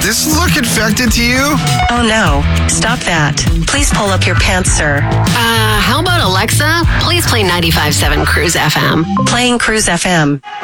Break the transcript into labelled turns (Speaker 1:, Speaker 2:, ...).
Speaker 1: this look infected to you?
Speaker 2: Oh no, stop that. Please pull up your pants, sir.
Speaker 3: How about Alexa? Please play 95.7 Cruise FM.
Speaker 2: Playing Cruise FM.